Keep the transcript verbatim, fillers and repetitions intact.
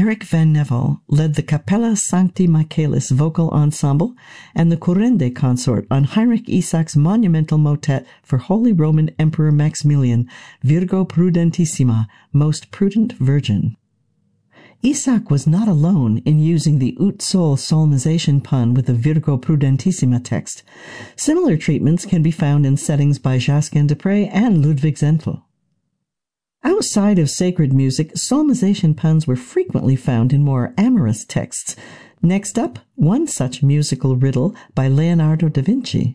Eric Van Nevel led the Capella Sancti Michaelis vocal ensemble and the Currende consort on Heinrich Isaac's monumental motet for Holy Roman Emperor Maximilian, Virgo Prudentissima, Most Prudent Virgin. Isaac was not alone in using the Ut Sol solmization pun with the Virgo Prudentissima text. Similar treatments can be found in settings by Jacques Dupre and Ludwig Zentel. Outside of sacred music, solmization puns were frequently found in more amorous texts. Next up, one such musical riddle by Leonardo da Vinci.